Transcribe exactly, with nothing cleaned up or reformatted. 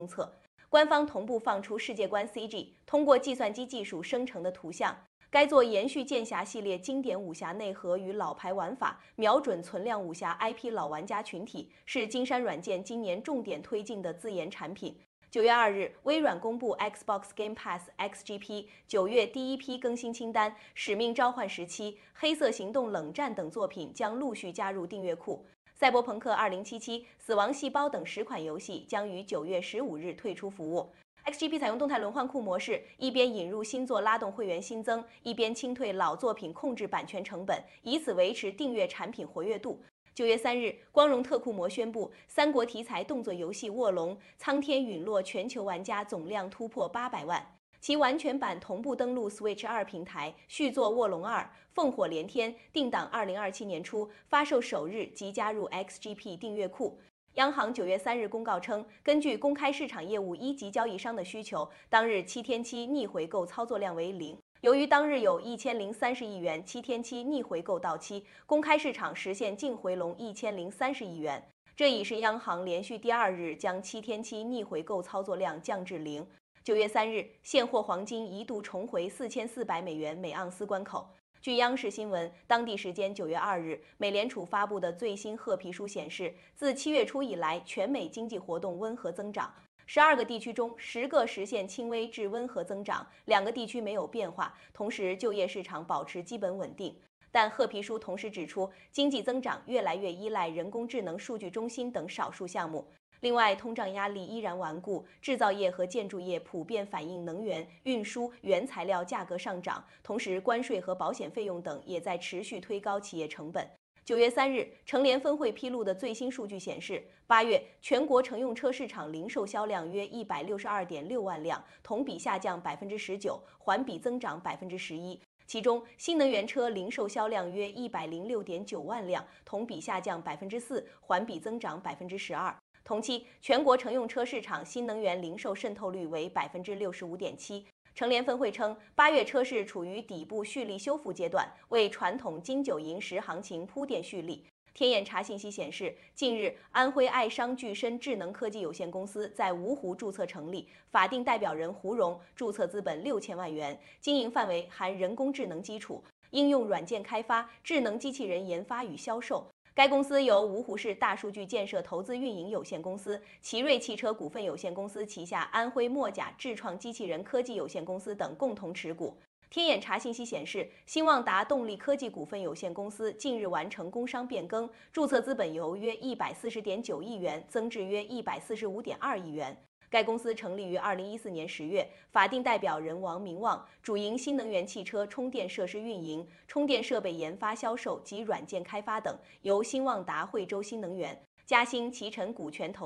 测。官方同步放出世界观 C G， 通过计算机技术生成的图像。该作延续剑侠系列经典武侠内核与老牌玩法，瞄准存量武侠 I P 老玩家群体，是金山软件今年重点推进的自研产品。九月二日，微软公布 Xbox Game Pass X G P 九月第一批更新清单，《使命召唤十七》《黑色行动：冷战》等作品将陆续加入订阅库。赛博朋克二零七七、死亡细胞等十款游戏将于九月十五日退出服务。X G P 采用动态轮换库模式，一边引入新作拉动会员新增，一边清退老作品控制版权成本，以此维持订阅产品活跃度。九月三日，光荣特库摩宣布，三国题材动作游戏《卧龙：苍天陨落》全球玩家总量突破八百万。其完全版同步登陆 Switch 二平台，续作《卧龙二：烽火连天》定档二零二七年初，发售首日即加入 X G P 订阅库。央行九月三日公告称，根据公开市场业务一级交易商的需求，当日七天期逆回购操作量为零。由于当日有一千零三十亿元七天期逆回购到期，公开市场实现净回笼一千零三十亿元。这已是央行连续第二日将七天期逆回购操作量降至零。九月三日，现货黄金一度重回四千四百美元每盎司关口。据央视新闻，当地时间九月二日，美联储发布的最新褐皮书显示，自七月初以来，全美经济活动温和增长。十二个地区中，十个实现轻微至温和增长，两个地区没有变化。同时，就业市场保持基本稳定。但褐皮书同时指出，经济增长越来越依赖人工智能数据中心等少数项目。另外，通胀压力依然顽固，制造业和建筑业普遍反映能源、运输、原材料价格上涨，同时关税和保险费用等也在持续推高企业成本。九月三日，成联分会披露的最新数据显示，八月全国乘用车市场零售销量约一百六十二点六万辆，同比下降百分之十九，环比增长百分之十一。其中，新能源车零售销量约一百零六点九万辆，同比下降百分之四，环比增长百分之十二。同期，全国乘用车市场新能源零售渗透率为百分之六十五点七。成联分会称，八月车市处于底部蓄力修复阶段，为传统金九银十行情铺垫蓄力。天眼查信息显示，近日安徽爱商聚深智能科技有限公司在芜湖注册成立，法定代表人胡荣，注册资本六千万元，经营范围含人工智能基础、应用软件开发、智能机器人研发与销售。该公司由芜湖市大数据建设投资运营有限公司、奇瑞汽车股份有限公司旗下安徽墨甲智创机器人科技有限公司等共同持股。天眼查信息显示，新旺达动力科技股份有限公司近日完成工商变更，注册资本由约一百四十点九亿元增至约一百四十五点二亿元。该公司成立于二零一四年十月，法定代表人王明旺，主营新能源汽车充电设施运营、充电设备研发销售及软件开发等，由新旺达惠州新能源、嘉兴奇尘股权投